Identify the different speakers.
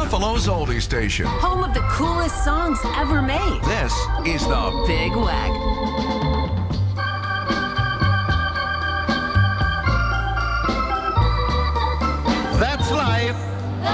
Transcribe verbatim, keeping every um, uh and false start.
Speaker 1: Buffalo's oldie station.
Speaker 2: Home of the coolest songs ever made.
Speaker 1: This is the
Speaker 2: Big Wag.